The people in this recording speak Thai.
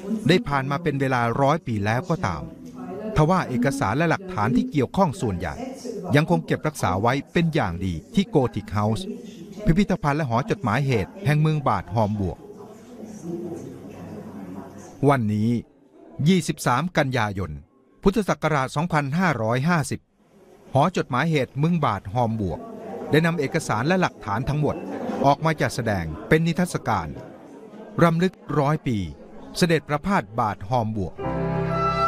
ได้ผ่านมาเป็นเวลา100 ปีแล้วก็ตามทว่าเอกสารและหลักฐานที่เกี่ยวข้องส่วนใหญ่ยังคงเก็บรักษาไว้เป็นอย่างดีที่โกธิกเฮาส์พิพิธภัณฑ์และหอจดหมายเหตุแห่งเมืองบาดฮอมบวกวันนี้23 กันยายน พุทธศักราช 2550 หอจดหมายเหตุเมืองบาดฮอมบวกได้นำเอกสารและหลักฐานทั้งหมดออกมาจัดแสดงเป็นนิทรรศการรำลึก100 ปีเสด็จประพาสบาดฮอมบวก